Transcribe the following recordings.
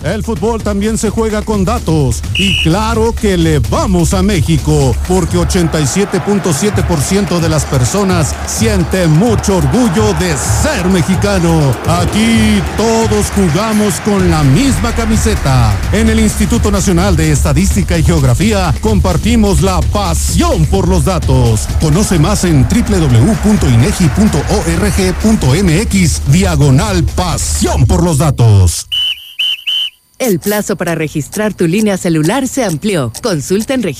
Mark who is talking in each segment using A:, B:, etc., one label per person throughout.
A: El fútbol también se juega con datos y claro que le vamos a México porque 87.7% de las personas siente mucho orgullo de ser mexicano. Aquí todos jugamos con la misma camiseta. En el Instituto Nacional de Estadística y Geografía compartimos la pasión por los datos. Conoce más en www.inegi.org.mx/pasión por los datos.
B: El plazo para registrar tu línea celular se amplió. Consulta en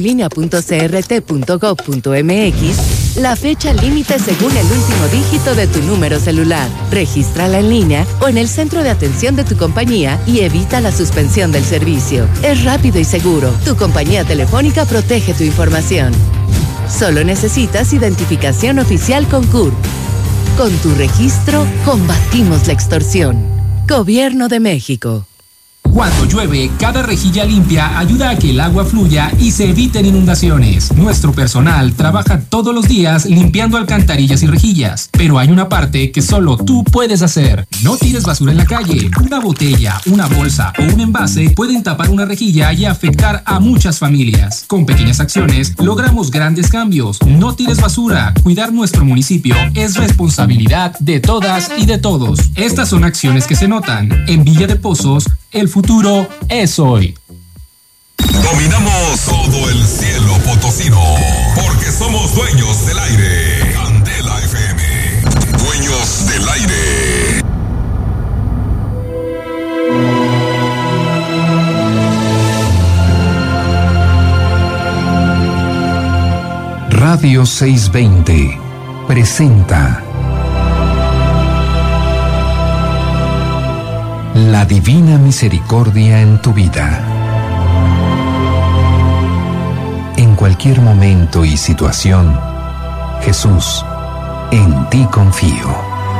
B: registratulínea.crt.gov.mx la fecha límite según el último dígito de tu número celular. Regístrala en línea o en el centro de atención de tu compañía y evita la suspensión del servicio. Es rápido y seguro. Tu compañía telefónica protege tu información. Solo necesitas identificación oficial con CURP. Con tu registro, combatimos la extorsión. Gobierno de México.
C: Cuando llueve, cada rejilla limpia ayuda a que el agua fluya y se eviten inundaciones. Nuestro personal trabaja todos los días limpiando alcantarillas y rejillas, pero hay una parte que solo tú puedes hacer. No tires basura en la calle. Una botella, una bolsa o un envase pueden tapar una rejilla y afectar a muchas familias. Con pequeñas acciones logramos grandes cambios. No tires basura. Cuidar nuestro municipio es responsabilidad de todas y de todos. Estas son acciones que se notan. En Villa de Pozos, el futuro es hoy.
D: Dominamos todo el cielo potosino, porque somos dueños del aire. Candela FM, dueños del aire.
E: Radio 620 presenta La Divina Misericordia en tu vida. En cualquier momento y situación, Jesús, en ti confío.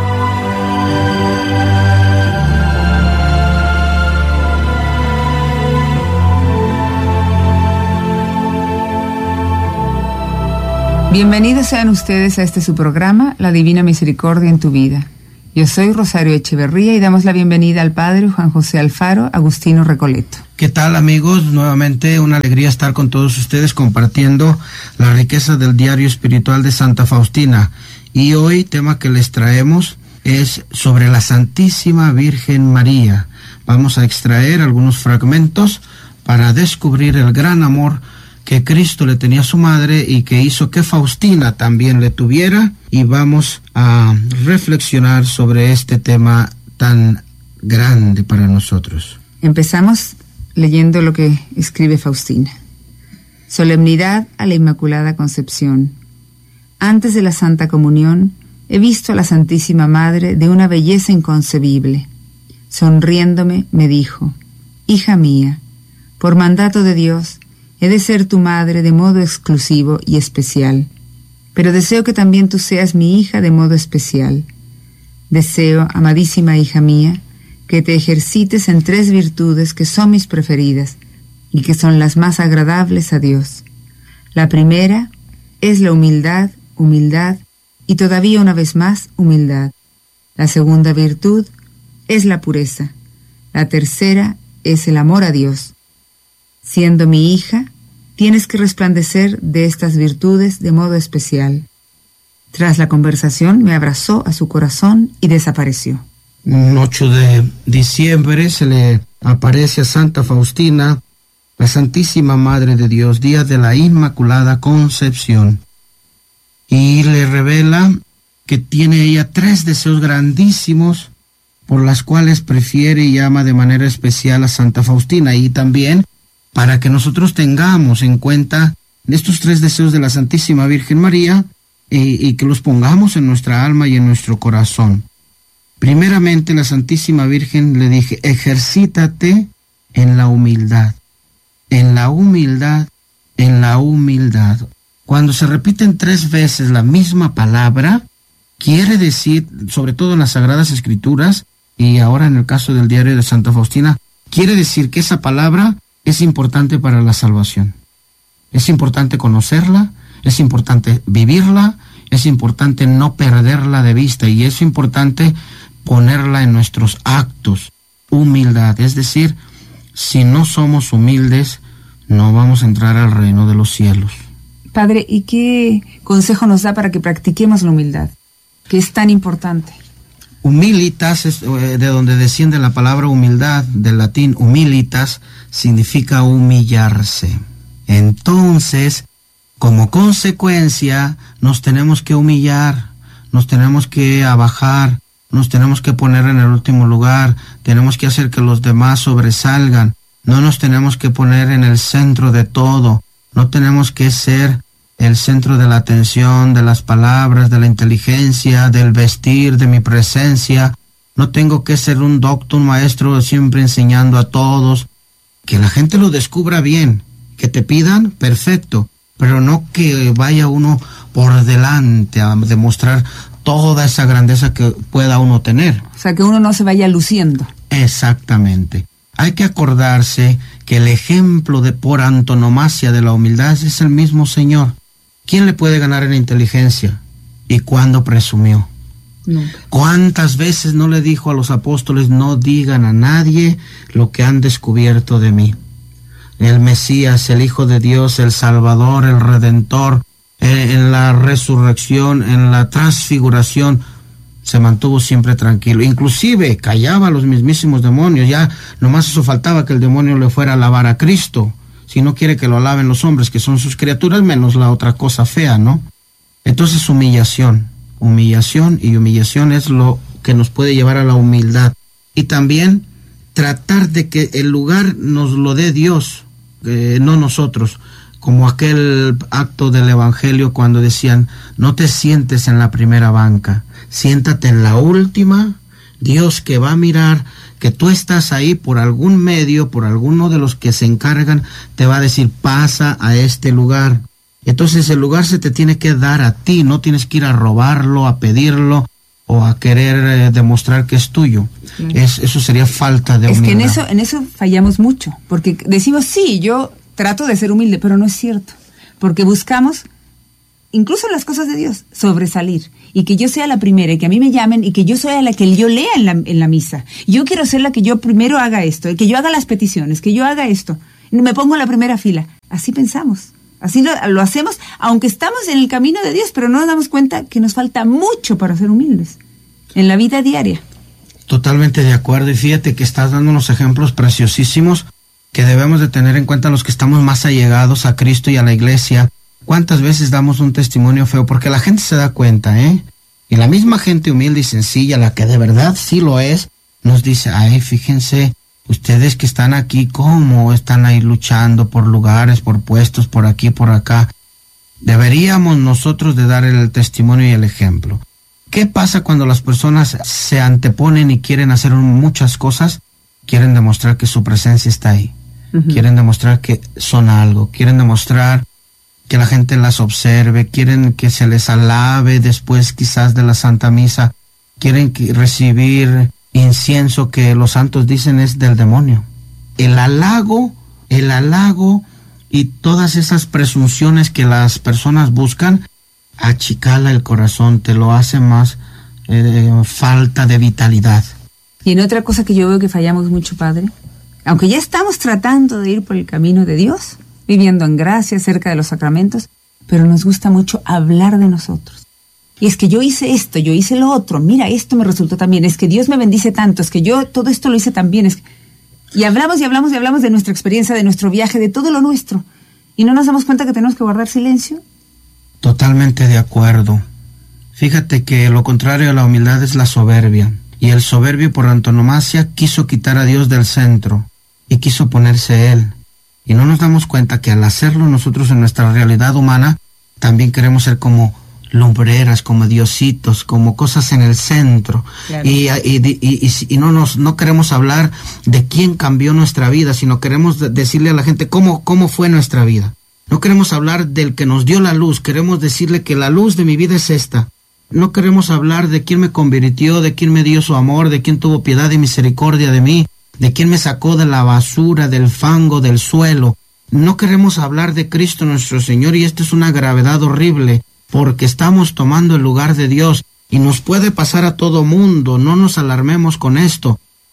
F: Bienvenidos sean ustedes a este su programa, La Divina Misericordia en tu vida. Yo soy Rosario Echeverría y damos la bienvenida al Padre Juan José Alfaro Agustino Recoleto.
G: ¿Qué tal, amigos? Nuevamente una alegría estar con todos ustedes compartiendo la riqueza del diario espiritual de Santa Faustina. Y hoy, tema que les traemos es sobre la Santísima Virgen María. Vamos a extraer algunos fragmentos para descubrir el gran amor que Cristo le tenía a su madre y que hizo que Faustina también le tuviera, y vamos a reflexionar sobre este tema tan grande para nosotros.
F: Empezamos leyendo lo que escribe Faustina. Solemnidad a la Inmaculada Concepción. Antes de la Santa Comunión he visto a la Santísima Madre de una belleza inconcebible. Sonriéndome me dijo: hija mía, por mandato de Dios, he de ser tu madre de modo exclusivo y especial, pero deseo que también tú seas mi hija de modo especial. Deseo, amadísima hija mía, que te ejercites en 3 virtudes que son mis preferidas y que son las más agradables a Dios. La primera es la humildad y todavía una vez más humildad. La segunda virtud es la pureza. La tercera es el amor a Dios. Siendo mi hija, tienes que resplandecer de estas virtudes de modo especial. Tras la conversación me abrazó a su corazón y desapareció.
G: Un 8 de diciembre se le aparece a Santa Faustina, la Santísima Madre de Dios, día de la Inmaculada Concepción, y le revela que tiene ella 3 deseos grandísimos por las cuales prefiere y ama de manera especial a Santa Faustina, y también para que nosotros tengamos en cuenta estos 3 deseos de la Santísima Virgen María y que los pongamos en nuestra alma y en nuestro corazón. Primeramente, la Santísima Virgen le dije: ejercítate en la humildad, en la humildad, en la humildad. Cuando se repiten 3 veces la misma palabra, quiere decir, sobre todo en las Sagradas Escrituras, y ahora en el caso del diario de Santa Faustina, quiere decir que esa palabra es importante para la salvación. Es importante conocerla, es importante vivirla, es importante no perderla de vista, y es importante ponerla en nuestros actos. humildad. Es decir, si no somos humildes, no vamos a entrar al reino de los cielos.
F: Padre, ¿y qué consejo nos da para que practiquemos la humildad, que es tan importante?
G: Humilitas es de donde desciende la palabra humildad, del latín humilitas, significa humillarse. Entonces, como consecuencia, nos tenemos que humillar, nos tenemos que abajar, nos tenemos que poner en el último lugar, tenemos que hacer que los demás sobresalgan, no nos tenemos que poner en el centro de todo, no tenemos que ser el centro de la atención, de las palabras, de la inteligencia, del vestir, de mi presencia. No tengo que ser un doctor, un maestro siempre enseñando a todos. Que la gente lo descubra bien, que te pidan, perfecto, pero no que vaya uno por delante a demostrar toda esa grandeza que pueda uno tener.
F: O sea, que uno no se vaya luciendo.
G: Exactamente. Hay que acordarse que el ejemplo de por antonomasia de la humildad es el mismo Señor. ¿Quién le puede ganar en inteligencia? ¿Y cuándo presumió?
F: Nunca.
G: ¿Cuántas veces no le dijo a los apóstoles, no digan a nadie lo que han descubierto de mí? El Mesías, el Hijo de Dios, el Salvador, el Redentor, en la resurrección, en la transfiguración, se mantuvo siempre tranquilo. Inclusive callaba a los mismísimos demonios. Ya nomás eso faltaba, que el demonio le fuera a alabar a Cristo. Si no quiere que lo alaben los hombres, que son sus criaturas, menos la otra cosa fea, ¿no? Entonces humillación y humillación es lo que nos puede llevar a la humildad. Y también tratar de que el lugar nos lo dé Dios, no nosotros. Como aquel acto del Evangelio cuando decían, no te sientes en la primera banca, siéntate en la última. Dios, que va a mirar que tú estás ahí por algún medio, por alguno de los que se encargan, te va a decir, pasa a este lugar. Entonces el lugar se te tiene que dar a ti, no tienes que ir a robarlo, a pedirlo o a querer demostrar que es tuyo. Eso sería falta de humildad.
F: Es que en eso fallamos mucho, porque decimos, sí, yo trato de ser humilde, pero no es cierto, porque buscamos, incluso en las cosas de Dios, sobresalir, y que yo sea la primera, y que a mí me llamen, y que yo sea la que yo lea en la misa. Yo quiero ser la que yo primero haga esto, que yo haga las peticiones, que yo haga esto, me pongo en la primera fila. Así pensamos, así lo hacemos, aunque estamos en el camino de Dios, pero no nos damos cuenta que nos falta mucho para ser humildes en la vida diaria.
G: Totalmente de acuerdo, y fíjate que estás dando unos ejemplos preciosísimos que debemos de tener en cuenta los que estamos más allegados a Cristo y a la iglesia. ¿Cuántas veces damos un testimonio feo? Porque la gente se da cuenta, ¿eh? Y la misma gente humilde y sencilla, la que de verdad sí lo es, nos dice, ay, fíjense, ustedes que están aquí, ¿cómo están ahí luchando por lugares, por puestos, por aquí, por acá? Deberíamos nosotros de dar el testimonio y el ejemplo. ¿Qué pasa cuando las personas se anteponen y quieren hacer muchas cosas? Quieren demostrar que su presencia está ahí. Quieren demostrar que son algo. Quieren demostrar que la gente las observe. Quieren que se les alabe después quizás de la Santa Misa. Quieren recibir incienso que los santos dicen es del demonio. El halago y todas esas presunciones que las personas buscan, achicala el corazón, te lo hace más falta de vitalidad.
F: Y en otra cosa que yo veo que fallamos mucho, Padre, aunque ya estamos tratando de ir por el camino de Dios, viviendo en gracia, cerca de los sacramentos, pero nos gusta mucho hablar de nosotros. Y es que yo hice esto, yo hice lo otro, mira, esto me resultó también, es que Dios me bendice tanto, es que yo todo esto lo hice también. Y hablamos de nuestra experiencia, de nuestro viaje, de todo lo nuestro. ¿Y no nos damos cuenta que tenemos que guardar silencio?
G: Totalmente de acuerdo. Fíjate que lo contrario a la humildad es la soberbia. Y el soberbio por antonomasia quiso quitar a Dios del centro y quiso ponerse Él. Y no nos damos cuenta que al hacerlo nosotros en nuestra realidad humana también queremos ser como lumbreras, como diositos, como cosas en el centro. Claro. Y no queremos hablar de quién cambió nuestra vida, sino queremos decirle a la gente cómo fue nuestra vida. No queremos hablar del que nos dio la luz, queremos decirle que la luz de mi vida es esta. No queremos hablar de quién me convirtió, de quién me dio su amor, de quién tuvo piedad y misericordia de mí, de quién me sacó de la basura, del fango, del suelo. No queremos hablar de Cristo nuestro Señor, y esto es una gravedad horrible, porque estamos tomando el lugar de Dios, y nos puede pasar a todo mundo, no nos alarmemos con esto.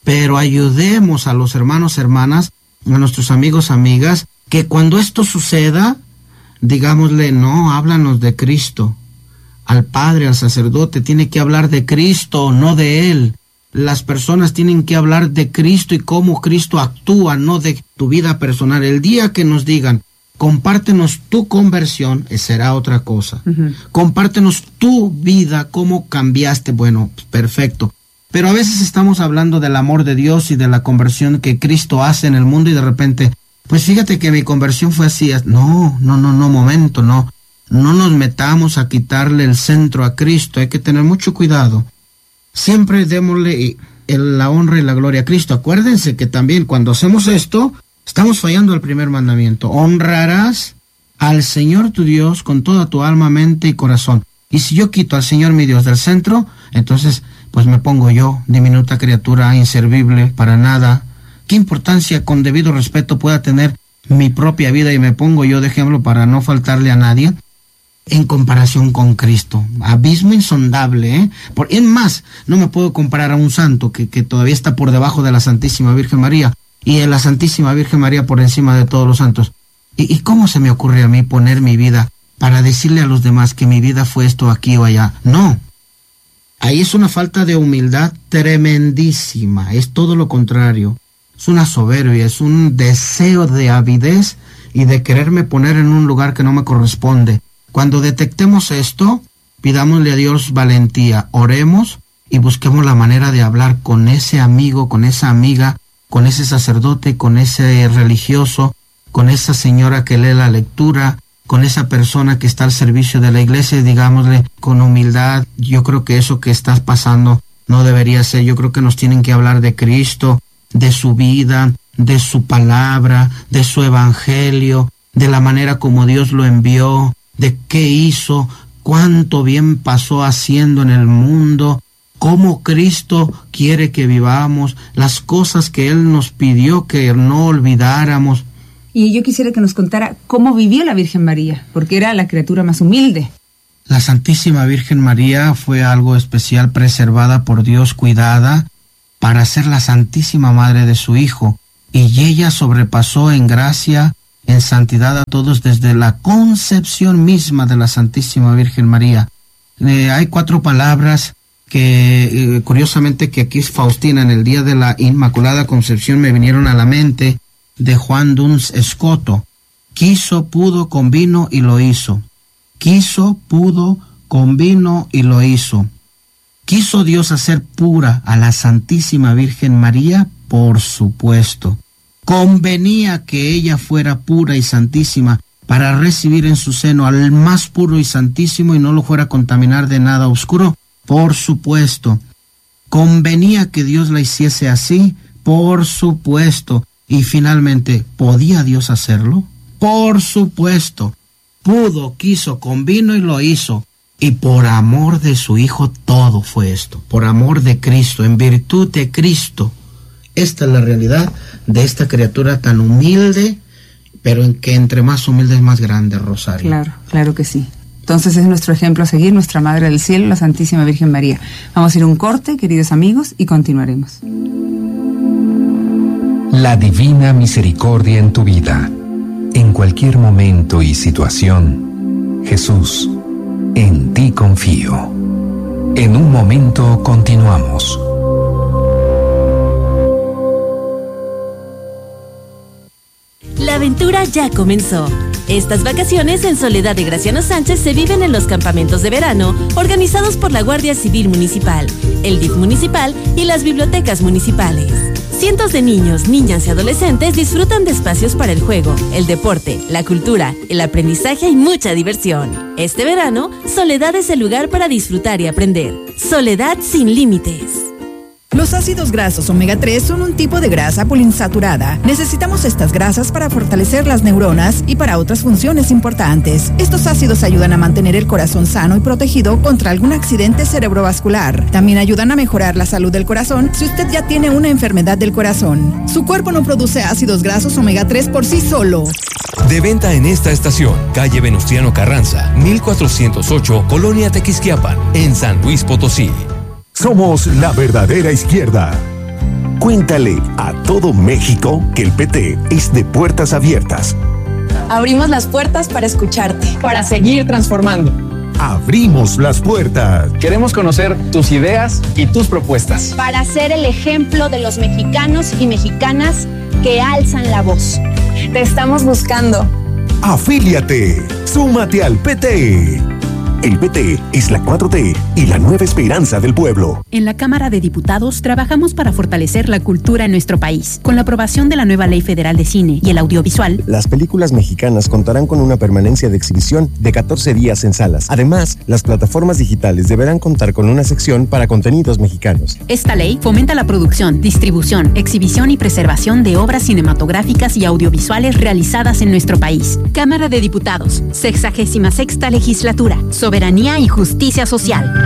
G: pero ayudemos a los hermanos, hermanas, a nuestros amigos, amigas, que cuando esto suceda, digámosle, no, háblanos de Cristo. Al padre, al sacerdote, tiene que hablar de Cristo, no de él. Las personas tienen que hablar de Cristo y cómo Cristo actúa, no de tu vida personal. El día que nos digan, compártenos tu conversión, será otra cosa. Compártenos tu vida, cómo cambiaste. Bueno, perfecto. Pero a veces estamos hablando del amor de Dios y de la conversión que Cristo hace en el mundo y de repente, pues fíjate que mi conversión fue así. No, momento, no. No nos metamos a quitarle el centro a Cristo. Hay que tener mucho cuidado. Siempre démosle la honra y la gloria a Cristo. Acuérdense que también cuando hacemos esto, estamos fallando al primer mandamiento. Honrarás al Señor tu Dios con toda tu alma, mente y corazón. Y si yo quito al Señor mi Dios del centro, entonces pues me pongo yo, diminuta criatura, inservible, para nada. ¿Qué importancia con debido respeto pueda tener mi propia vida y me pongo yo de ejemplo para no faltarle a nadie? En comparación con Cristo, abismo insondable, ¿eh? Es más, no me puedo comparar a un santo que todavía está por debajo de la Santísima Virgen María y de la Santísima Virgen María por encima de todos los santos. ¿Y cómo se me ocurre a mí poner mi vida para decirle a los demás que mi vida fue esto aquí o allá? No, ahí es una falta de humildad tremendísima, es todo lo contrario, es una soberbia, es un deseo de avidez y de quererme poner en un lugar que no me corresponde. Cuando detectemos esto, pidámosle a Dios valentía, oremos y busquemos la manera de hablar con ese amigo, con esa amiga, con ese sacerdote, con ese religioso, con esa señora que lee la lectura, con esa persona que está al servicio de la iglesia, digámosle con humildad, yo creo que eso que estás pasando no debería ser, yo creo que nos tienen que hablar de Cristo, de su vida, de su palabra, de su evangelio, de la manera como Dios lo envió, de qué hizo, cuánto bien pasó haciendo en el mundo, cómo Cristo quiere que vivamos, las cosas que Él nos pidió que no olvidáramos.
F: Y yo quisiera que nos contara cómo vivió la Virgen María, porque era la criatura más humilde.
G: La Santísima Virgen María fue algo especial, preservada por Dios, cuidada, para ser la Santísima Madre de su Hijo, y ella sobrepasó en gracia, en santidad a todos desde la concepción misma de la Santísima Virgen María. Hay 4 palabras que, curiosamente, que aquí Faustina, en el día de la Inmaculada Concepción, me vinieron a la mente, de Juan Duns Escoto. Quiso, pudo, convino y lo hizo. Quiso, pudo, convino y lo hizo. ¿Quiso Dios hacer pura a la Santísima Virgen María? Por supuesto. Convenía que ella fuera pura y santísima para recibir en su seno al más puro y santísimo y no lo fuera a contaminar de nada oscuro. Por supuesto. Convenía que Dios la hiciese así. Por supuesto. Y finalmente, ¿podía Dios hacerlo? Por supuesto. Pudo, quiso, convino y lo hizo. Y por amor de su Hijo todo fue esto. Por amor de Cristo, en virtud de Cristo. Esta es la realidad de esta criatura tan humilde, pero en que entre más humilde es más grande, Rosario.
F: Claro, claro que sí. Entonces es nuestro ejemplo a seguir, nuestra Madre del Cielo, la Santísima Virgen María. Vamos a ir a un corte, queridos amigos, y continuaremos.
E: La divina misericordia en tu vida. En cualquier momento y situación, Jesús, en ti confío. En un momento continuamos.
H: La aventura ya comenzó. Estas vacaciones en Soledad de Graciano Sánchez se viven en los campamentos de verano organizados por la Guardia Civil Municipal, el DIF municipal y las bibliotecas municipales. Cientos de niños, niñas y adolescentes disfrutan de espacios para el juego, el deporte, la cultura, el aprendizaje y mucha diversión. Este verano, Soledad es el lugar para disfrutar y aprender. Soledad sin límites.
I: Los ácidos grasos omega 3 son un tipo de grasa poliinsaturada. Necesitamos estas grasas para fortalecer las neuronas y para otras funciones importantes. Estos ácidos ayudan a mantener el corazón sano y protegido contra algún accidente cerebrovascular. También ayudan a mejorar la salud del corazón si usted ya tiene una enfermedad del corazón. Su cuerpo no produce ácidos grasos omega 3 por sí solo.
J: De venta en esta estación, calle Venustiano Carranza, 1408, Colonia Tequisquiapan, en San Luis Potosí.
K: Somos la verdadera izquierda. Cuéntale a todo México que el PT es de puertas abiertas.
L: Abrimos las puertas para escucharte, para seguir transformando.
K: Abrimos las puertas.
M: Queremos conocer tus ideas y tus propuestas.
N: Para ser el ejemplo de los mexicanos y mexicanas que alzan la voz.
L: Te estamos buscando.
K: Afíliate. Súmate al PT. El PT es la 4T y la nueva esperanza del pueblo.
O: En la Cámara de Diputados trabajamos para fortalecer la cultura en nuestro país. Con la aprobación de la nueva Ley Federal de Cine y el Audiovisual,
P: las películas mexicanas contarán con una permanencia de exhibición de 14 días en salas. Además, las plataformas digitales deberán contar con una sección para contenidos mexicanos.
O: Esta ley fomenta la producción, distribución, exhibición y preservación de obras cinematográficas y audiovisuales realizadas en nuestro país. Cámara de Diputados, 66ª Legislatura. Soberanía y justicia social.